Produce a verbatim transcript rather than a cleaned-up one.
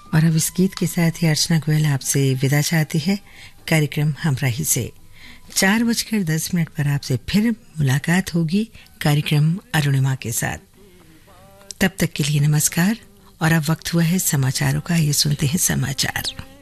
और अब इस गीत के साथ ही अर्चना गोयल आपसे विदा चाहती है कार्यक्रम हमराही से। चार बजकर दस मिनट पर आपसे फिर मुलाकात होगी कार्यक्रम अरुणिमा के साथ। तब तक के लिए नमस्कार। और अब वक्त हुआ है समाचारों का। ये सुनते हैं समाचार।